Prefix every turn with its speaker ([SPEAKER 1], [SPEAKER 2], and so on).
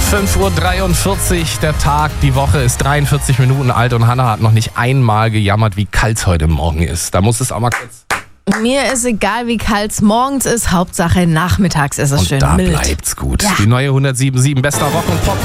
[SPEAKER 1] 5:43 Uhr, der Tag, die Woche ist 43 Minuten alt und Hannah hat noch nicht einmal gejammert, wie kalt es heute Morgen ist. Da muss es auch mal kurz...
[SPEAKER 2] Mir ist egal, wie kalt es morgens ist, Hauptsache nachmittags ist es
[SPEAKER 1] Und
[SPEAKER 2] schön
[SPEAKER 1] da
[SPEAKER 2] mild.
[SPEAKER 1] bleibt's gut.
[SPEAKER 2] Ja.
[SPEAKER 1] Die neue 107.7 bester Rock und Pop.